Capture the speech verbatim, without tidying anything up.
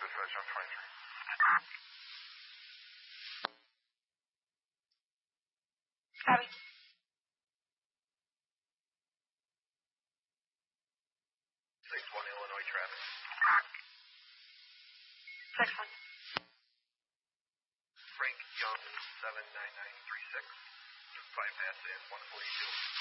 dispatch on twenty-three. Copy. six one Illinois traffic. six one. Frank Young, seven nine nine three six. Bypass in one forty-two.